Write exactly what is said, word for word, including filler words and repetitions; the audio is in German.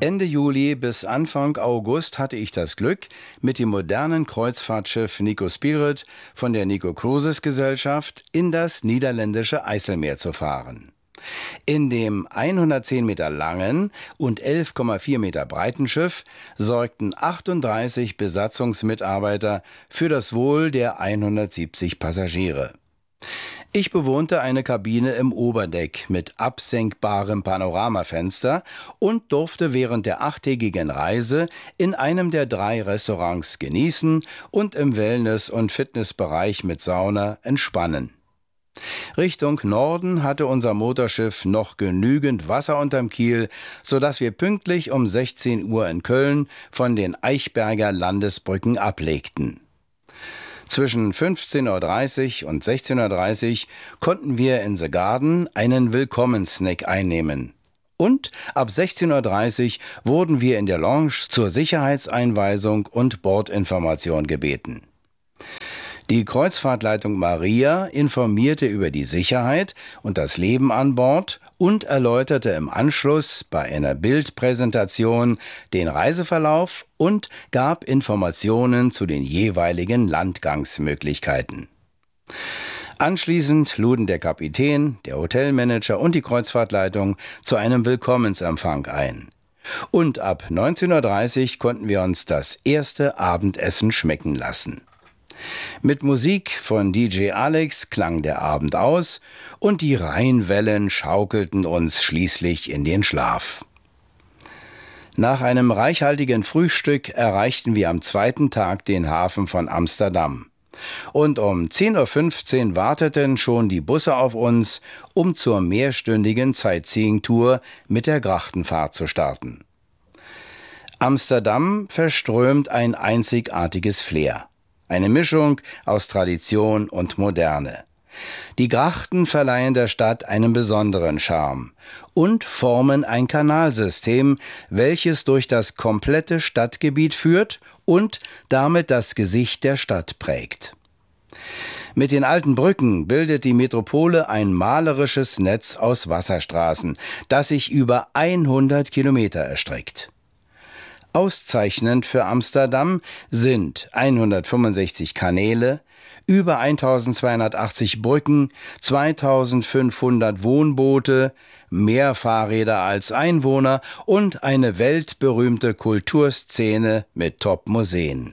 Ende Juli bis Anfang August hatte ich das Glück, mit dem modernen Kreuzfahrtschiff Nico Spirit von der Nico Cruises Gesellschaft in das niederländische Eiselmeer zu fahren. In dem hundertzehn Meter langen und elf Komma vier Meter breiten Schiff sorgten achtunddreißig Besatzungsmitarbeiter für das Wohl der hundertsiebzig Passagiere. Ich bewohnte eine Kabine im Oberdeck mit absenkbarem Panoramafenster und durfte während der achttägigen Reise in einem der drei Restaurants genießen und im Wellness- und Fitnessbereich mit Sauna entspannen. Richtung Norden hatte unser Motorschiff noch genügend Wasser unterm Kiel, sodass wir pünktlich um sechzehn Uhr in Köln von den Eichberger Landesbrücken ablegten. Zwischen fünfzehn Uhr dreißig und sechzehn Uhr dreißig konnten wir in The Garden einen Willkommenssnack einnehmen. Und ab sechzehn Uhr dreißig wurden wir in der Lounge zur Sicherheitseinweisung und Bordinformation gebeten. Die Kreuzfahrtleitung Maria informierte über die Sicherheit und das Leben an Bord und erläuterte im Anschluss bei einer Bildpräsentation den Reiseverlauf und gab Informationen zu den jeweiligen Landgangsmöglichkeiten. Anschließend luden der Kapitän, der Hotelmanager und die Kreuzfahrtleitung zu einem Willkommensempfang ein. Und ab neunzehn Uhr dreißig konnten wir uns das erste Abendessen schmecken lassen. Mit Musik von D J Alex klang der Abend aus und die Rheinwellen schaukelten uns schließlich in den Schlaf. Nach einem reichhaltigen Frühstück erreichten wir am zweiten Tag den Hafen von Amsterdam. Und um zehn Uhr fünfzehn warteten schon die Busse auf uns, um zur mehrstündigen Sightseeing-Tour mit der Grachtenfahrt zu starten. Amsterdam verströmt ein einzigartiges Flair. Eine Mischung aus Tradition und Moderne. Die Grachten verleihen der Stadt einen besonderen Charme und formen ein Kanalsystem, welches durch das komplette Stadtgebiet führt und damit das Gesicht der Stadt prägt. Mit den alten Brücken bildet die Metropole ein malerisches Netz aus Wasserstraßen, das sich über hundert Kilometer erstreckt. Auszeichnend für Amsterdam sind hundertfünfundsechzig Kanäle, über eintausendzweihundertachtzig Brücken, zweitausendfünfhundert Wohnboote, mehr Fahrräder als Einwohner und eine weltberühmte Kulturszene mit Top-Museen.